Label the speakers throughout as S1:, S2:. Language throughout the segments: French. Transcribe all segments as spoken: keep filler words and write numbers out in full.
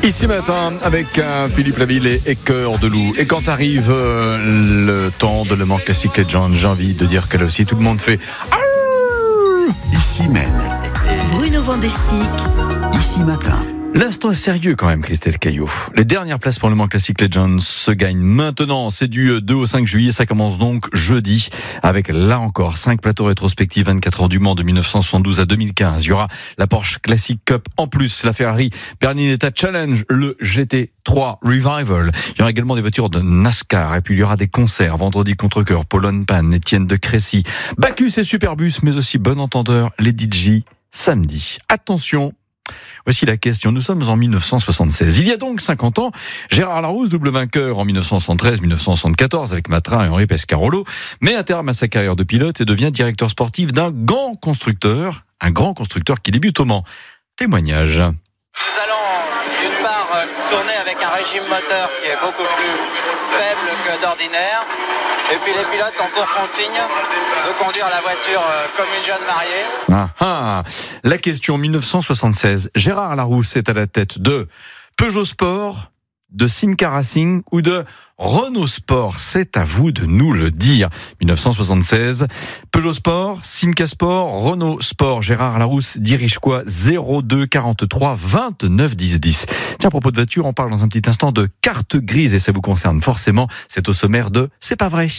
S1: Ici matin avec euh, Philippe Laville et, et Cœur de Loup. Et quand arrive euh, le temps de Le Mans Classic Legend, j'ai envie de dire que là aussi tout le monde fait Arrrr
S2: Ici même.
S3: Bruno Vandestick.
S2: Ici matin.
S1: L'instant est sérieux quand même, Christelle Caillot. Les dernières places pour Le Mans Classic Legends se gagnent maintenant. C'est du deux au cinq juillet. Ça commence donc jeudi avec, là encore, cinq plateaux rétrospectifs, vingt-quatre heures du Mans de dix-neuf cent soixante-douze à deux mille quinze. Il y aura la Porsche Classic Cup en plus, la Ferrari Berlinetta Challenge, le G T trois Revival. Il y aura également des voitures de NASCAR. Et puis il y aura des concerts vendredi contre cœur, Paul Pan, Étienne de Crécy, Bacchus et Superbus, mais aussi Bon Entendeur, les D J samedi. Attention. Voici la question. Nous sommes en dix-neuf cent soixante-seize. Il y a donc cinquante ans, Gérard Larousse, double vainqueur en dix-neuf cent soixante-treize dix-neuf cent soixante-quatorze avec Matra et Henri Pescarolo, met un terme à sa carrière de pilote et devient directeur sportif d'un grand constructeur, un grand constructeur qui débute au Mans. Témoignage.
S4: Nous allons d'une part tourner avec un régime moteur qui est beaucoup plus faible que d'ordinaire. Et puis les pilotes ont pour consigne de conduire la voiture comme une jeune mariée.
S1: Ah, ah. La question dix-neuf cent soixante-seize. Gérard Larousse est à la tête de Peugeot Sport, de Simca Racing ou de Renault Sport. C'est à vous de nous le dire. dix-neuf cent soixante-seize. Peugeot Sport, Simca Sport, Renault Sport. Gérard Larousse dirige quoi? zéro deux quarante-trois vingt-neuf dix dix. Tiens, à propos de voiture, on parle dans un petit instant de carte grise et ça vous concerne forcément. C'est au sommaire de C'est pas vrai.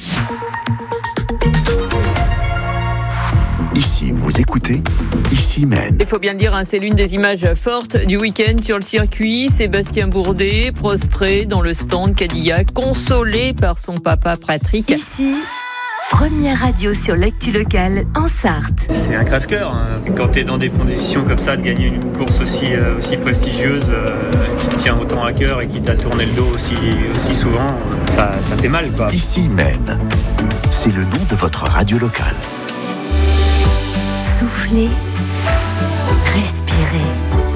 S2: Ici, vous écoutez, ici même.
S3: Il faut bien le dire, hein, c'est l'une des images fortes du week-end sur le circuit. Sébastien Bourdet, prostré dans le stand Cadillac, consolé par son papa Patrick.
S5: Ici, première radio sur l'actu locale en Sarthe.
S6: C'est un crève-cœur, hein. Quand tu es dans des conditions comme ça, de gagner une course aussi, euh, aussi prestigieuse, euh, qui te tient autant à cœur et qui t'a tourné le dos aussi, aussi souvent, ça, ça fait mal, quoi.
S2: Ici même. C'est le nom de votre radio locale.
S5: Soufflez, respirez.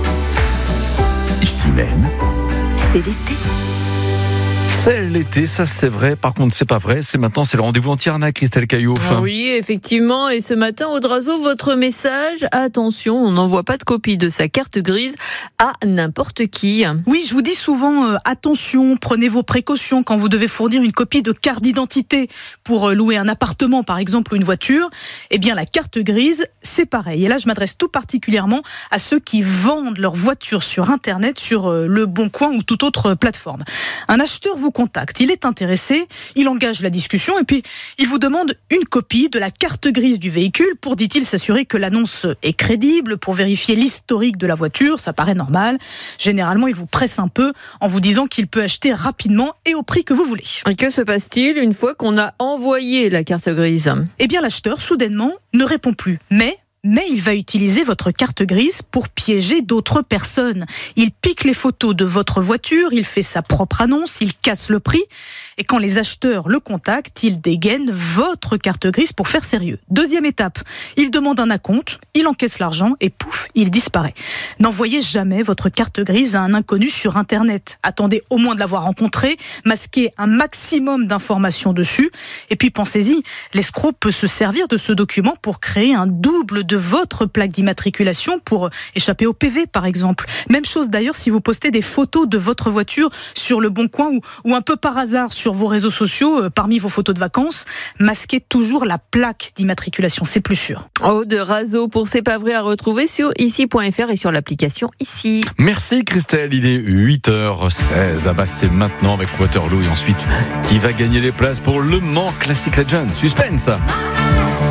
S2: Ici même.
S5: C'est l'été.
S1: C'est l'été, ça c'est vrai. Par contre, c'est pas vrai. C'est maintenant, c'est le rendez-vous anti-arnaque, Christelle Caillot.
S3: Ah oui, effectivement. Et ce matin, Audrazo, votre message, attention, on n'envoie pas de copie de sa carte grise à n'importe qui.
S7: Oui, je vous dis souvent, euh, attention, prenez vos précautions quand vous devez fournir une copie de carte d'identité pour euh, louer un appartement, par exemple, ou une voiture. Eh bien, la carte grise, c'est pareil. Et là, je m'adresse tout particulièrement à ceux qui vendent leur voiture sur Internet, sur euh, Le Bon Coin ou toute autre plateforme. Un acheteur vous contacte, il est intéressé, il engage la discussion et puis il vous demande une copie de la carte grise du véhicule pour, dit-il, s'assurer que l'annonce est crédible, pour vérifier l'historique de la voiture, ça paraît normal. Généralement, il vous presse un peu en vous disant qu'il peut acheter rapidement et au prix que vous voulez.
S3: Et que se passe-t-il une fois qu'on a envoyé la carte grise ?
S7: Eh bien, l'acheteur, soudainement, ne répond plus. Mais... Mais il va utiliser votre carte grise pour piéger d'autres personnes. Il pique les photos de votre voiture, il fait sa propre annonce, il casse le prix. Et quand les acheteurs le contactent, il dégaine votre carte grise pour faire sérieux. Deuxième étape, il demande un acompte, il encaisse l'argent et pouf, il disparaît. N'envoyez jamais votre carte grise à un inconnu sur Internet. Attendez au moins de l'avoir rencontré, masquez un maximum d'informations dessus. Et puis pensez-y, l'escroc peut se servir de ce document pour créer un double de votre plaque d'immatriculation pour échapper au P V, par exemple. Même chose d'ailleurs si vous postez des photos de votre voiture sur Le Bon Coin ou, ou un peu par hasard sur vos réseaux sociaux, euh, parmi vos photos de vacances, masquez toujours la plaque d'immatriculation, c'est plus sûr.
S3: Audrazo pour C'est pas vrai à retrouver sur ici point f r et sur l'application Ici.
S1: Merci Christelle, il est huit heures seize. Ah bah c'est maintenant avec Waterloo et ensuite qui va gagner les places pour Le Mans Classic Legends. Suspense.